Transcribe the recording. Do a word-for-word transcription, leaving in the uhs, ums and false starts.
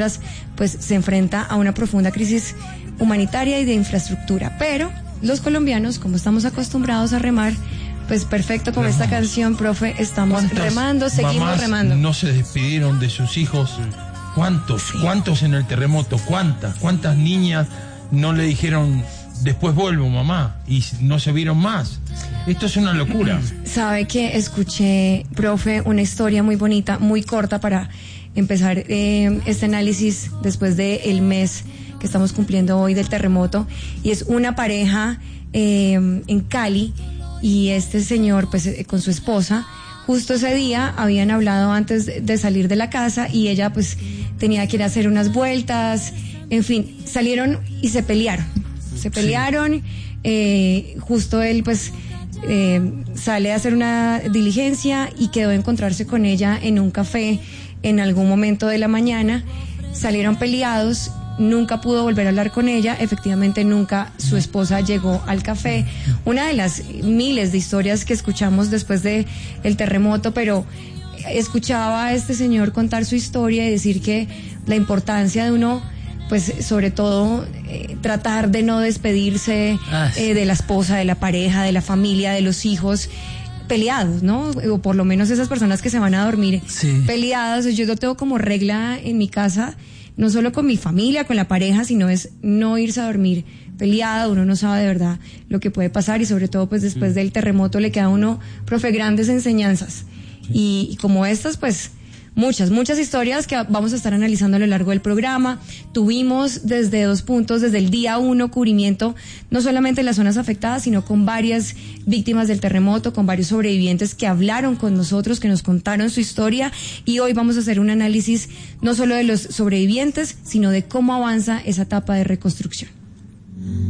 otras, pues se enfrenta a una profunda crisis humanitaria y de infraestructura. Pero los colombianos, como estamos acostumbrados a remar, pues perfecto con esta canción, profe, estamos remando, seguimos mamás remando. No se despidieron de sus hijos. ¿Cuántos? Sí. ¿Cuántos en el terremoto? ¿Cuántas? ¿Cuántas niñas no le dijeron después vuelvo, mamá? Y no se vieron más. Esto es una locura. Sabe que escuché, profe, una historia muy bonita, muy corta para empezar eh, este análisis después del mes que estamos cumpliendo hoy del terremoto, y es una pareja eh, en Cali, y este señor pues eh, con su esposa, justo ese día habían hablado antes de salir de la casa y ella pues tenía que ir a hacer unas vueltas, en fin, salieron y se pelearon, se pelearon, sí. eh, justo él pues eh, sale a hacer una diligencia y quedó de encontrarse con ella en un café en algún momento de la mañana, salieron peleados. Nunca pudo volver a hablar con ella, efectivamente nunca su esposa llegó al café. Una de las miles de historias que escuchamos después de el terremoto, pero escuchaba a este señor contar su historia y decir que la importancia de uno, pues sobre todo eh, tratar de no despedirse ah, sí. eh, de la esposa, de la pareja, de la familia, de los hijos peleados, ¿no? O por lo menos esas personas que se van a dormir sí. peleadas. Yo lo tengo como regla en mi casa, no solo con mi familia, con la pareja, sino es no irse a dormir peleada. Uno no sabe de verdad lo que puede pasar, y sobre todo pues después sí. del terremoto le queda a uno, profe, grandes enseñanzas. Sí. Y, y como estas, pues muchas, muchas historias que vamos a estar analizando a lo largo del programa. Tuvimos desde dos puntos, desde el día uno, cubrimiento, no solamente en las zonas afectadas, sino con varias víctimas del terremoto, con varios sobrevivientes que hablaron con nosotros, que nos contaron su historia, y hoy vamos a hacer un análisis no solo de los sobrevivientes, sino de cómo avanza esa etapa de reconstrucción.